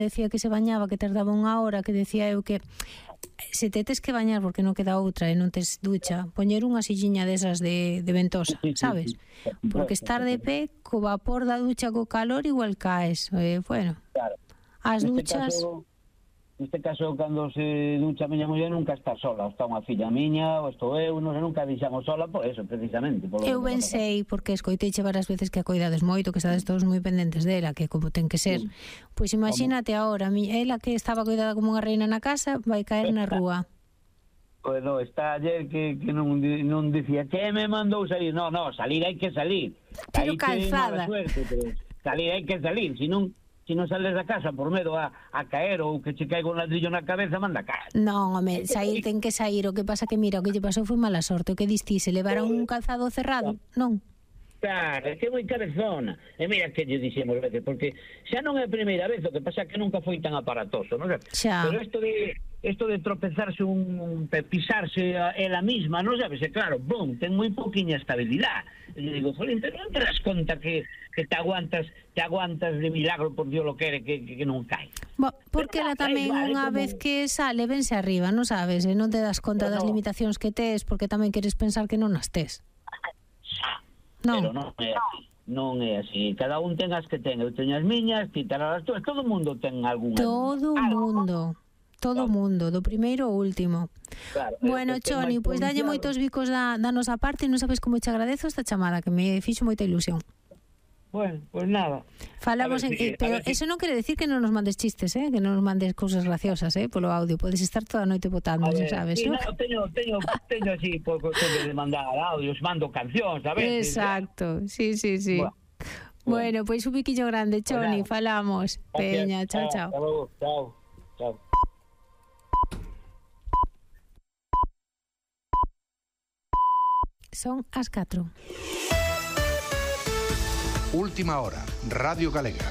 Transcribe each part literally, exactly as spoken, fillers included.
decía que se bañaba, que tardaba unha hora, que decía eu que se te tes que bañar porque non queda outra e non tes ducha, poñer unha silliña desas de, de ventosa, sabes? Porque estar de pé, co vapor da ducha, co calor, igual caes. Eh, bueno, claro. As neste duchas... Caso, neste caso, cando se ducha a miña muller, nunca está sola. Está unha filla miña, ou estou eu, non se nunca deixamos sola por eso, precisamente. Por eu ben sei, porque escoiteiche varias veces que a coidades moito, que estades todos moi pendentes dela, que como ten que ser. Sí. Pois imagínate agora, ela que estaba coidada como unha reina na casa, vai caer na rúa. Bueno, está ayer que, que non, non dicía que me mandou salir. No, no, salir hai que salir. Pero calzada. Suerte, pero salir hai que salir, si non... Si non sales da casa por medo a, a caer ou que che caiga un ladrillo na cabeza, manda caer. Non, home, sair ten que sair. O que pasa que, mira, o que lle pasou foi mala sorte. O que diste, se levaron un calzado cerrado, non? Claro, é que é moi cabezona. E mira que lle dixemos veces, porque xa non é a primeira vez, o que pasa que nunca foi tan aparatoso, non? Xa. Pero isto de isto de tropezarse un, un pisarse a ela misma, non sabes? E claro, bom, ten moi pouquiña estabilidade. E lle digo, jolín, pero non te das conta que, que te aguantas te aguantas de milagro, por Dios lo quere, que, que, que non cae. Bo, porque ela tamén unha vez que sale, vense arriba, non sabes? E non te das conta das limitacións que tes, porque tamén queres pensar que non as tes. Non. Pero non é así. Non é así. Cada un ten as que ten. Eu teño as miñas, ti terás as túas. Todo o mundo ten algún. Todo o mundo. Todo o mundo, do primeiro ao último. Claro, bueno, Choni, pois pues dalle moitos bicos da, da nosa parte e non sabes como te agradezo esta chamada, que me fixo moita ilusión. Bueno, pues nada. Falamos en, si, pero eso si... non quere decir que non nos mandes chistes, eh, que non nos mandes cousas graciosas, eh, polo audio. Podes estar toda a noite botando, ver, sabes? Sí, no, teño, teño, teño así por cuestión de mandar audios, mando cancións, a veces. Exacto. Sí, sí, sí. Bueno, bueno pois pues un biquillo grande, Choni, pues falamos. Okay. Peña, chao, chao. Chao. Chao. Son as catro. Última hora, Radio Galega.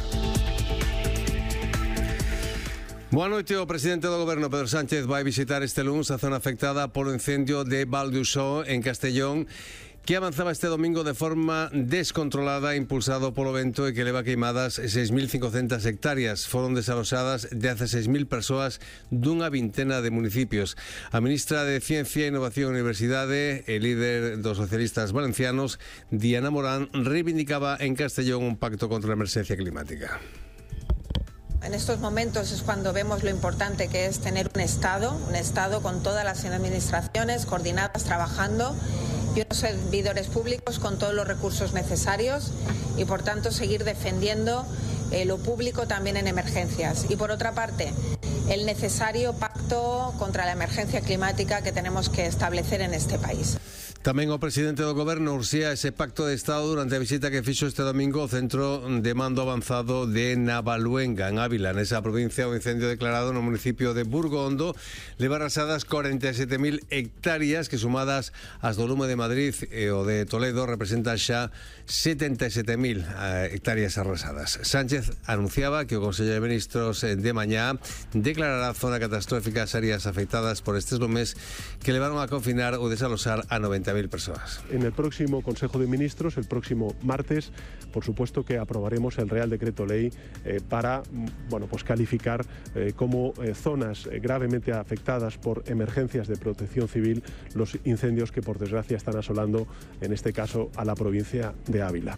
Boa noite. O presidente do Goberno, Pedro Sánchez, vai visitar este luns a zona afectada polo incendio de Val de Uxó, en Castellón, que avanzaba este domingo de forma descontrolada, impulsado polo vento e que leva queimadas seis mil cincocentas hectáreas. Foron desaloxadas dezaseis mil persoas dunha vintena de municipios. A ministra de Ciencia, Innovación e Universidade e líder dos socialistas valencianos, Diana Morán, reivindicaba en Castellón un pacto contra a emerxencia climática. En estos momentos es cuando vemos lo importante que es tener un Estado, un Estado con todas las administraciones coordinadas, trabajando, y unos servidores públicos con todos los recursos necesarios y, por tanto, seguir defendiendo eh, lo público también en emergencias. Y, por otra parte, el necesario pacto contra la emergencia climática que tenemos que establecer en este país. Tamén o presidente do Goberno urxía ese pacto de Estado durante a visita que fixo este domingo ao centro de mando avanzado de Navaluenga, en Ávila. Nesa provincia, o incendio declarado no municipio de Burgondo leva arrasadas corenta e sete mil hectáreas, que sumadas ás do Lume de Madrid e o de Toledo representa xa setenta e sete mil hectáreas arrasadas. Sánchez anunciaba que o Consello de Ministros de mañá declarará zona catastrófica as áreas afectadas por estes lumes que levaron a confinar ou desaloxar a noventa mil personas. En el próximo Consejo de Ministros, el próximo martes, por supuesto que aprobaremos el Real Decreto Ley eh, para bueno, pues calificar eh, como eh, zonas eh, gravemente afectadas por emergencias de protección civil los incendios que por desgracia están asolando, en este caso, a la provincia de Ávila.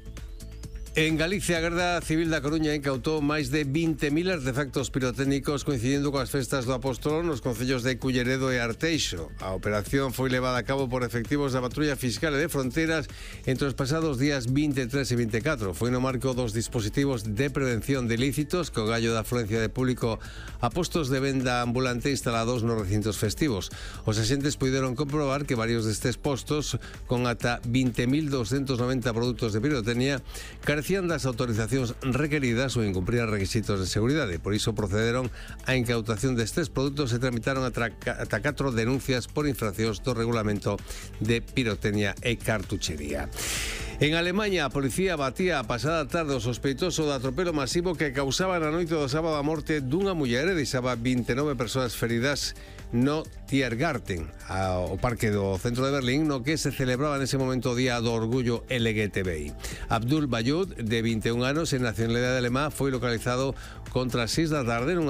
En Galicia, a Garda Civil da Coruña incautou máis de vinte mil artefactos pirotécnicos coincidindo coas festas do Apóstolo nos concellos de Culleredo e Arteixo. A operación foi levada a cabo por efectivos da Patrulla Fiscal e de Fronteras entre os pasados días vinte e tres e vinte e catro. Foi no marco dos dispositivos de prevención de ilícitos co gallo da afluencia de público a postos de venda ambulante instalados nos recintos festivos. Os axentes puideron comprobar que varios destes postos, con ata vinte mil doscientos noventa produtos de pirotecnia, carecían das autorizacións requeridas ou incumprían requisitos de seguridade. Por iso procederon á incautación destes produtos e tramitaron ata catro denuncias por infraccións do regulamento de pirotecnia e cartuchería. En Alemaña, a policía batía a pasada tarde o sospeitoso do atropelo masivo que causaba na noite do sábado a morte dunha muller e deixaba vinte e nove persoas feridas no Tiergarten, ao parque do centro de Berlín, no que se celebraba nese momento o Día do Orgullo L G T B I. Abdul Bayud, de vinte e un anos, en nacionalidade alemá, foi localizado contra as seis da tarde nunha